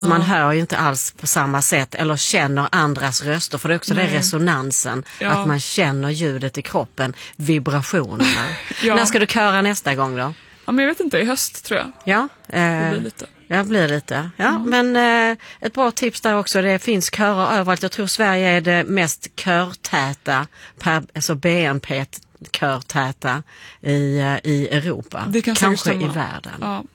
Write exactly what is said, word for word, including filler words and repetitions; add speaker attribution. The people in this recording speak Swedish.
Speaker 1: Man hör ju inte alls på samma sätt eller känner andras röster, för det är också det resonansen,
Speaker 2: Ja.
Speaker 1: att man känner ljudet i kroppen, vibrationerna.
Speaker 2: Ja.
Speaker 1: När ska du köra nästa gång då?
Speaker 2: Ja, men jag vet inte, i höst tror jag.
Speaker 1: Ja,
Speaker 2: Det
Speaker 1: eh,
Speaker 2: blir lite.
Speaker 1: jag blir lite. Ja, men eh, ett bra tips där också, det finns körer överallt. Jag tror Sverige är det mest körtäta, per, alltså B N P körtäta i, eh, i Europa.
Speaker 2: Det kan säkert
Speaker 1: kanske i
Speaker 2: stämma.
Speaker 1: världen.
Speaker 2: Ja.